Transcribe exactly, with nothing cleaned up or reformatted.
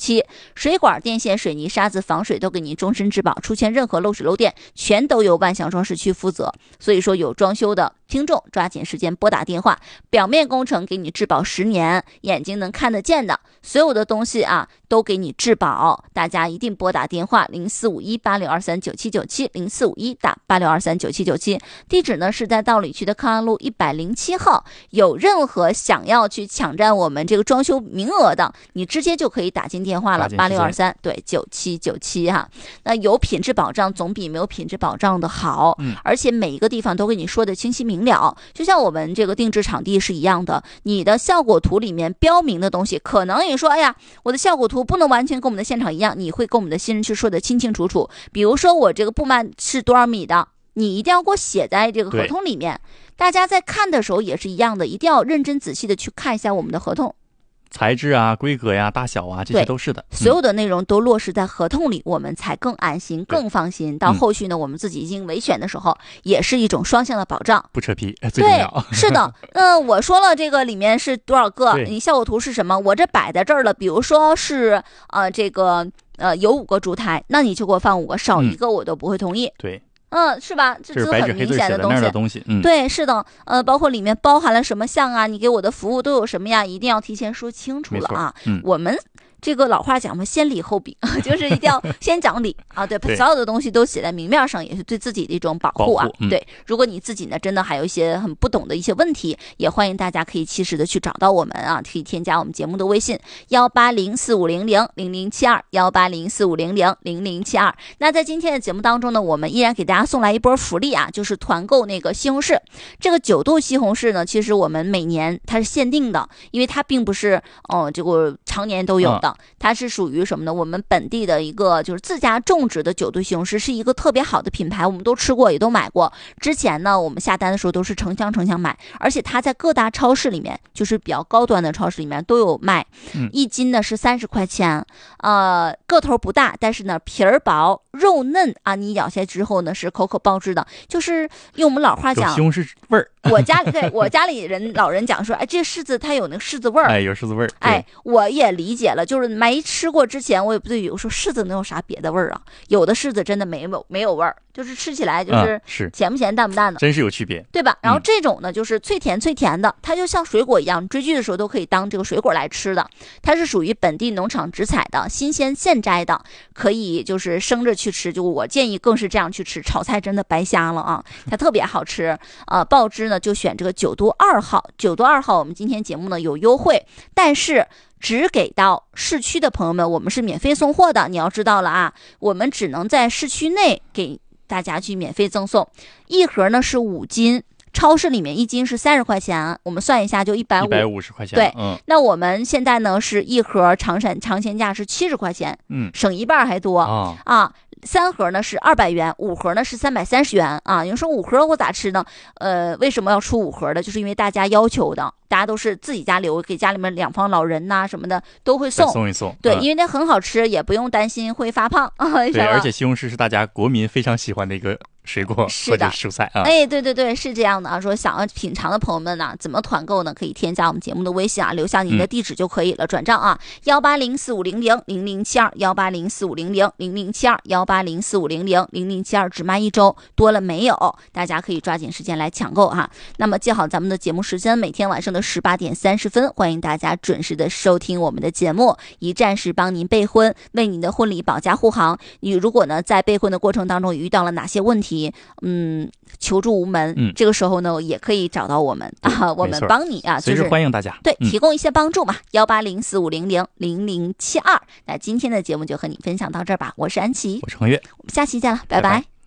七。水管、电线、水泥、沙子、防水都给您终身质保，出现任何漏水漏电，全都由万象装饰区负责。所以说有装修的听众抓紧时间拨打电话，表面工程给你质保十年，眼睛能看得见的所有的东西啊都给你质保，大家一定拨打电话零四五一八六二三九七九七零四五一打八六二三九七九七，地址呢是在道里区的康安路一百零七号。有任何想要去抢占我们这个装修名额的，你直接就可以打进电话了八六二三对九七九七哈。那有品质保障总比没有品质保障的好， 嗯， 而且每一个地方都给你说的清晰明了，就像我们这个定制场地是一样的，你的效果图里面标明的东西，可能你说哎呀，我的效果图不能完全跟我们的现场一样，你会跟我们的新人去说的清清楚楚。比如说我这个布幔是多少米的，你一定要给我写在这个合同里面。大家在看的时候也是一样的，一定要认真仔细的去看一下我们的合同。 材质啊、规格呀、大小啊，这些都是的， 所有的内容都落实在合同里，我们才更安心、更放心。到后续呢，我们自己进行维选的时候，也是一种双向的保障， 不扯皮，最重要。 对，是的。嗯、呃，我说了，这个里面是多少个？你效果图是什么？我这摆在这儿了。比如说是呃这个呃有五个烛台，那你就给我放五个，少一个我都不会同意。 嗯、对。 嗯，是吧？这是很明显的东西。 的东西嗯、 对，是的。呃，包括里面包含了什么项啊？你给我的服务都有什么呀？一定要提前说清楚了啊。 嗯、 我们这个老话讲嘛，先礼后兵，就是一定要先讲理啊。对，把所有的东西都写在明面上，也是对自己的一种保护啊。 保护嗯、 对，如果你自己呢真的还有一些很不懂的一些问题，也欢迎大家可以及时的去找到我们啊，可以添加我们节目的微信幺八零四五零零零零七二幺八零四五零零零零七二。那在今天的节目当中呢，我们依然给大家送来一波福利啊，就是团购那个西红柿。这个九度西红柿呢，其实我们每年它是限定的，因为它并不是哦、呃、这个常年都有的。嗯，它是属于什么呢？我们本地的一个就是自家种植的九度西红柿，是一个特别好的品牌，我们都吃过，也都买过。之前呢，我们下单的时候都是成箱成箱买，而且它在各大超市里面，就是比较高端的超市里面都有卖。 嗯、 一斤呢是三十块钱，呃，个头不大，但是呢皮儿薄肉嫩啊，你咬下之后呢是口口爆汁的，就是用我们老话讲， 西红柿味儿。 我家里对我家里人老人讲说，哎，这柿子它有那个柿子味儿， 哎，有柿子味儿。 哎，我也理解了，就是没吃过之前，我也不对，有说柿子能有啥别的味儿啊？有的柿子真的没有没有味儿，就是吃起来就是是咸不咸淡不淡的， 真是有区别， 对吧？然后这种呢，就是脆甜脆甜的，它就像水果一样，追剧的时候都可以当这个水果来吃的。它是属于本地农场直采的，新鲜现摘的，可以就是生着去吃。就我建议更是这样去吃，炒菜真的白瞎了啊！它特别好吃。呃，爆汁呢就选这个九度二号，九度二号我们今天节目呢有优惠，但是只给到市区的朋友们，我们是免费送货的。你要知道了啊，我们只能在市区内给大家去免费赠送。一盒呢是五斤，超市里面一斤是三十块钱，我们算一下就一百五， 一百五十块钱。 对， 嗯， 那我们现在呢是一盒长产长线价是七十块钱， 嗯， 省一半还多、 哦、 啊。三盒呢是二百元，五盒呢是三百三十元啊。有人说五盒我咋吃呢？呃，为什么要出五盒的？就是因为大家要求的，大家都是自己家留，给家里面两房老人呐、啊、什么的都会送送一送。 对、 嗯， 因为它很好吃，也不用担心会发胖啊。 对，而且西红柿是大家国民非常喜欢的一个水果或者蔬菜啊。 哎，对对对，是这样的啊。说想要品尝的朋友们呢、啊，怎么团购呢？可以添加我们节目的微信啊，留下您的地址就可以了，嗯、转账啊，幺八零四五零零零零七二，幺八零四五零零零零七二，幺八零四五零零零零七二，只卖一周，多了没有？大家可以抓紧时间来抢购哈。那么记好咱们的节目时间，每天晚上的十八点三十分，欢迎大家准时的收听我们的节目，一站式帮您备婚，为您的婚礼保驾护航。你如果呢在备婚的过程当中遇到了哪些问题，嗯，求助无门， 嗯， 这个时候呢也可以找到我们啊，我们帮你啊， 随时欢迎大家， 对， 嗯、 提供一些帮助嘛。幺八零四五零零零零七二。那今天的节目就和你分享到这儿吧，我是安琪， 我是恒月， 我们下期见了，拜拜。拜拜。